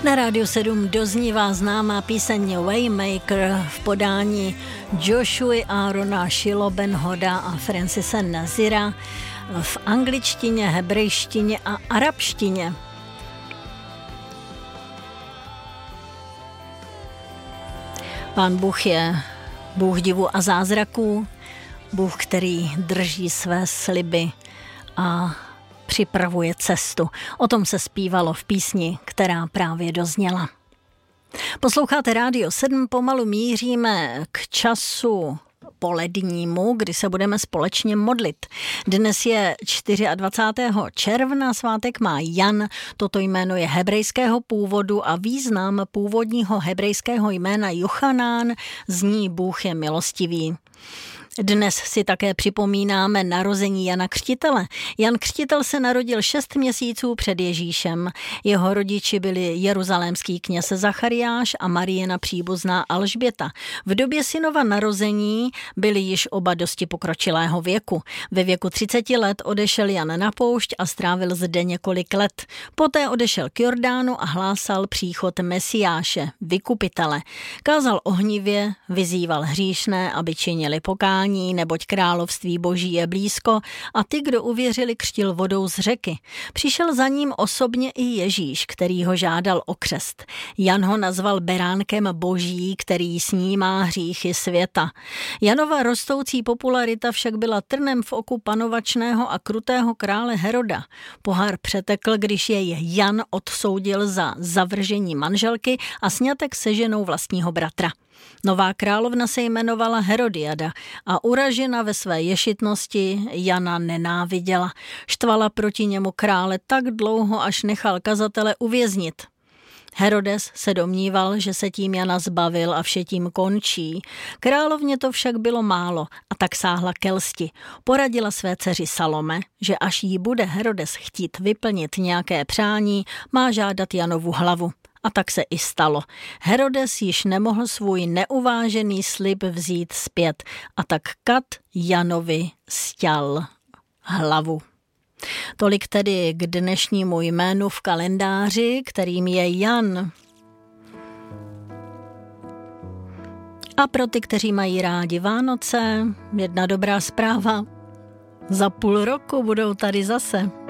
Na Rádiu 7 doznívá známá píseň Waymaker v podání Joshuy Aarona Shilo Ben Hoda a Francise Nazira v angličtině, hebrejštině a arabštině. Pán Bůh je Bůh divu a zázraků, Bůh, který drží své sliby a připravuje cestu. O tom se zpívalo v písni, která právě dozněla. Posloucháte Rádio 7, pomalu míříme k času polednímu, kdy se budeme společně modlit. Dnes je 24. června, svátek má Jan, toto jméno je hebrejského původu a význam původního hebrejského jména Jochanán zní Bůh je milostivý. Dnes si také připomínáme narození Jana Křtitele. Jan Křtitel se narodil 6 měsíců před Ježíšem. Jeho rodiči byli jeruzalémský kněz Zachariáš a Mariina příbuzná Alžběta. V době synova narození byli již oba dosti pokročilého věku. Ve věku 30 let odešel Jan na poušť a strávil zde několik let. Poté odešel k Jordánu a hlásal příchod Mesiáše, vykupitele. Kázal ohnivě, vyzýval hříšné, aby činili pokání, neboť království boží je blízko a ty, kdo uvěřili, křtil vodou z řeky. Přišel za ním osobně i Ježíš, který ho žádal o křest. Jan ho nazval beránkem boží, který snímá hříchy světa. Janova rostoucí popularita však byla trnem v oku panovačného a krutého krále Heroda. Pohár přetekl, když jej Jan odsoudil za zavržení manželky a sňatek se ženou vlastního bratra. Nová královna se jmenovala Herodiada a uražena ve své ješitnosti Jana nenáviděla. Štvala proti němu krále tak dlouho, až nechal kazatele uvěznit. Herodes se domníval, že se tím Jana zbavil a vše tím končí. Královně to však bylo málo a tak sáhla ke lsti. Poradila své dceři Salome, že až jí bude Herodes chtít vyplnit nějaké přání, má žádat Janovu hlavu. A tak se i stalo. Herodes již nemohl svůj neuvážený slib vzít zpět a tak kat Janovi sťal hlavu. Tolik tedy k dnešnímu jménu v kalendáři, kterým je Jan. A pro ty, kteří mají rádi Vánoce, jedna dobrá zpráva. Za půl roku budou tady zase.